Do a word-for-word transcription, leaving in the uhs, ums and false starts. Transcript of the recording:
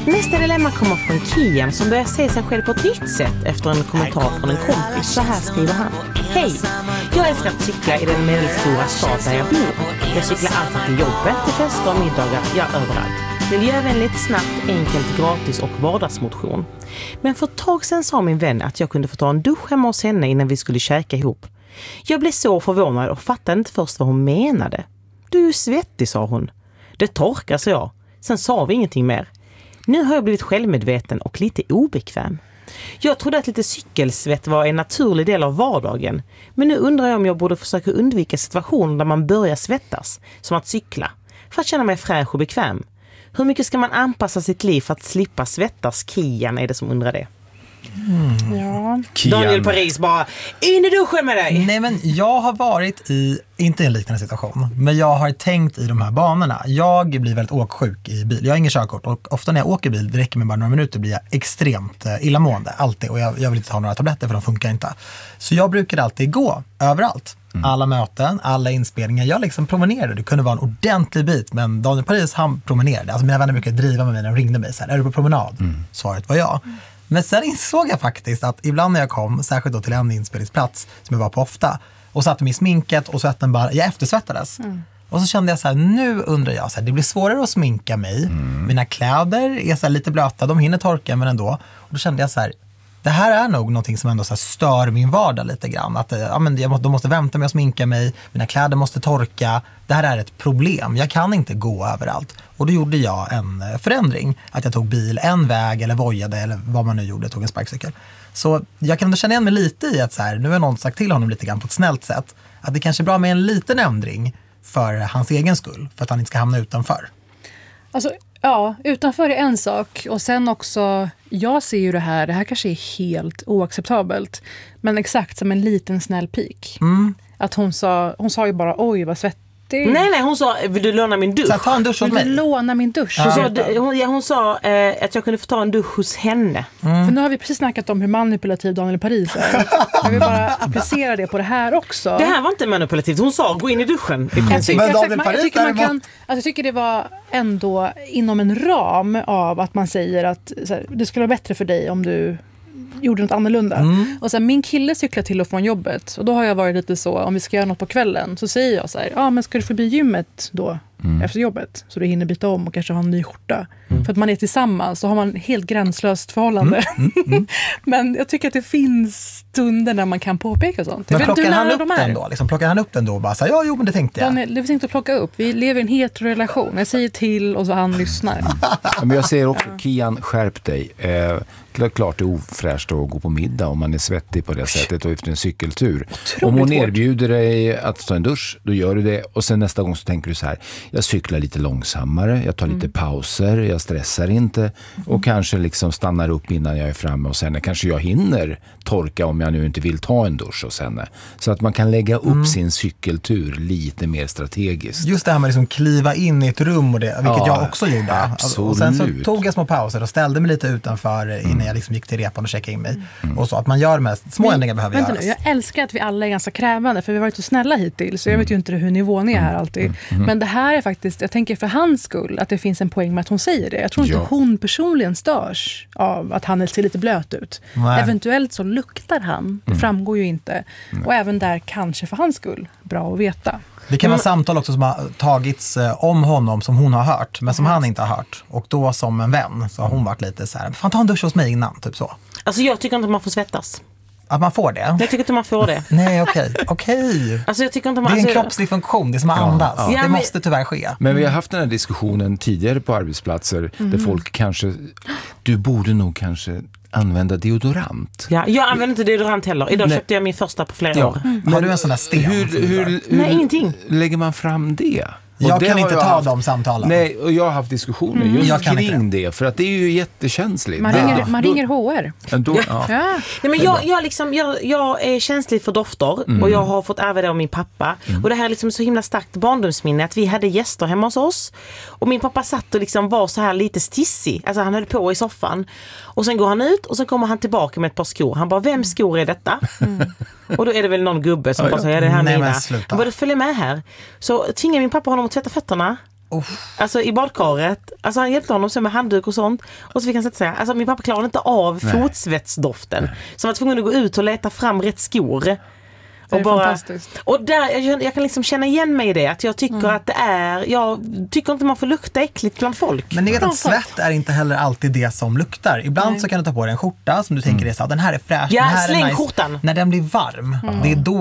Nästa dilemma kommer från Kian som börjar se sig själv på ett nytt sätt efter en kommentar från en kompis. Så här skriver han. Hej, jag älskar att cykla i den medelstora stad där jag bor. Jag cyklar alltid till jobbet, till fester och middagar, ja överallt. Miljövänligt, snabbt, enkelt, gratis och vardagsmotion. Men för ett tag sedan sa min vän att jag kunde få ta en dusch hemma hos henne innan vi skulle käka ihop. Jag blev så förvånad och fattade inte först vad hon menade. Du är ju svettig, sa hon. Det torkar, så jag. Sen sa vi ingenting mer. Nu har jag blivit självmedveten och lite obekväm. Jag trodde att lite cykelsvett var en naturlig del av vardagen. Men nu undrar jag om jag borde försöka undvika situationer där man börjar svettas, som att cykla, för att känna mig fräsch och bekväm. Hur mycket ska man anpassa sitt liv för att slippa svettas? Kian är det som undrar det. Mm. Ja. Daniel Paris bara, in i duschen med dig! Nej, men jag har varit i, inte i en liknande situation, men jag har tänkt i de här banorna. Jag blir väldigt åksjuk i bil. Jag har ingen körkort och ofta när jag åker bil, det räcker med bara några minuter, blir jag extremt illamående. Alltid. Och jag, jag vill inte ta några tabletter för de funkar inte. Så jag brukar alltid gå överallt. Mm. Alla möten, alla inspelningar. Jag liksom promenerade. Det kunde vara en ordentlig bit, men Daniel Paris, han promenerade. Alltså mina vänner brukade driva med mig när de ringde mig. Så här, är du på promenad? Mm. Svaret var ja. Mm. Men sen insåg jag faktiskt att ibland när jag kom, särskilt då till en inspelningsplats som jag var på ofta, och satte mig i sminket och svetten bara, jag eftersvettades. Mm. Och så kände jag så här, nu undrar jag, så här, det blir svårare att sminka mig. Mm. Mina kläder är så här lite blöta, de hinner torka men ändå. Och då kände jag så här, det här är nog någonting som ändå så här stör min vardag lite grann. Att ja, men jag måste, de måste vänta med att sminka mig, mina kläder måste torka. Det här är ett problem, jag kan inte gå överallt. Och då gjorde jag en förändring. Att jag tog bil en väg eller vojade eller vad man nu gjorde, tog en sparkcykel. Så jag kan ändå känna igen mig lite i att så här, nu har någon sagt till honom lite grann på ett snällt sätt. Att det kanske är bra med en liten ändring för hans egen skull. För att han inte ska hamna utanför. Alltså, ja, utanför är en sak. Och sen också, jag ser ju det här, det här kanske är helt oacceptabelt. Men exakt som en liten snäll pik. Mm. Att hon sa, hon sa ju bara, oj vad svettig. Nej, nej, hon sa, vill du låna min dusch? Så ta en dusch hos mig. Vill du låna min dusch? Ja. Hon, sa, hon, ja, hon sa eh, att jag kunde få ta en dusch hos henne. Mm. För nu har vi precis snackat om hur manipulativ Daniel Paris är. Jag vill bara applicera det på det här också. Det här var inte manipulativt. Hon sa, gå in i duschen. Mm. Jag, tycker, jag, jag, jag, tycker man kan, alltså jag tycker det var ändå inom en ram av att man säger att så här, det skulle vara bättre för dig om du gjorde något annorlunda. Mm. Och sen min kille cyklar till och från jobbet. Och då har jag varit lite så, om vi ska göra något på kvällen så säger jag så här, ja ah, men ska du förbi gymmet då mm. efter jobbet? Så du hinner byta om och kanske ha en ny skjorta. Mm. För att man är tillsammans så har man helt gränslöst förhållande. Mm. Mm. Mm. Men jag tycker att det finns stunder där man kan påpeka sånt. Men plockar han upp den då? Liksom, plockar han upp den då och bara så här, ja jo men det tänkte jag. Daniel, det finns inte att plocka upp. Vi lever i en heterorelation. Jag säger till och så han lyssnar. Men jag säger också, Kian, skärp dig. Eh, klart det är ofräscht att gå på middag om man är svettig på det sättet och efter en cykeltur. Otroligt om hon erbjuder dig att ta en dusch, då gör du det. Och sen nästa gång så tänker du så här, jag cyklar lite långsammare, jag tar lite mm. pauser, jag stressar inte och mm. kanske liksom stannar upp innan jag är framme och sen kanske jag hinner torka om jag nu inte vill ta en dusch och sen. Så att man kan lägga upp mm. sin cykeltur lite mer strategiskt. Just det här med liksom kliva in i ett rum och det, vilket ja, jag också gjorde. Absolut. Och sen så tog jag små pauser och ställde mig lite utanför mm. innan jag liksom gick till repan och checkade in mig. Mm. Och så att man gör de här små Men, ändringar behöver göras. Nu, jag älskar att vi alla är ganska krävande för vi har varit så snälla hittills så jag vet ju inte hur nivån är här alltid. Mm. Mm. Men det här är faktiskt, jag tänker för hans skull att det finns en poäng med att hon säger det. Jag tror inte ja. hon personligen störs av att han ser lite blöt ut. Nej. Eventuellt så luktar han. Det mm. framgår ju inte. Mm. Och även där kanske för hans skull bra att veta. Det kan vara mm. samtal också som har tagits eh, om honom som hon har hört men som mm. han inte har hört. Och då som en vän så har hon varit lite så här, fan ta en dusch hos mig innan, typ så. Alltså jag tycker inte att man får svettas. Att man får det? Jag tycker inte man får det. Nej, okej. Okay. Okay. Alltså jag tycker inte man, det är en alltså, kroppslig funktion, det är som att andas. Ja, ja. Det måste tyvärr ske. Men vi har haft den här diskussionen tidigare på arbetsplatser mm. där folk kanske, du borde nog kanske använda deodorant. Ja, jag använder inte deodorant heller. Idag Nej. köpte jag min första på flera ja. år. Mm. Har du en sån här sten? Hur, hur, hur, Nej, ingenting. Lägger man fram det? Och jag det kan inte ta haft, de samtalen. Nej, och jag har haft diskussioner mm. just jag kring det. För att det är ju jättekänsligt. Man ringer, ja. man ringer H R. Då, ja. Ja. Nej, men jag, jag, liksom, jag, jag är känslig för dofter. Mm. Och jag har fått ärva det av min pappa. Mm. Och det här är liksom så himla starkt barndomsminne. Att vi hade gäster hemma hos oss. Och min pappa satt och liksom var så här lite stissig. Alltså han höll på i soffan. Och sen går han ut och sen kommer han tillbaka med ett par skor. Han bara, vem skor är detta? Mm. Och då är det väl någon gubbe som ja, bara säger, det här Nej, mina. Men han bara, följ med här. Så tvingar min pappa honom att tvätta fötterna. Oh. Alltså i badkaret. Alltså han hjälpte honom så med handduk och sånt. Och så fick han sätta sig. Alltså min pappa klarade inte av Nej. fotsvetsdoften. Så han var tvungen att gå ut och leta fram rätt skor. Det är och bara, fantastiskt. Och där, jag, jag kan liksom känna igen mig i det. Att jag tycker mm. att det är... Jag tycker inte man får lukta äckligt bland folk. Men ni vet att svett är inte heller alltid det som luktar. Ibland Nej. så kan du ta på dig en skjorta som du tänker mm. är så, den här är fräsch. Ja, den här släng är nice. skjortan. När den blir varm, mm. det är då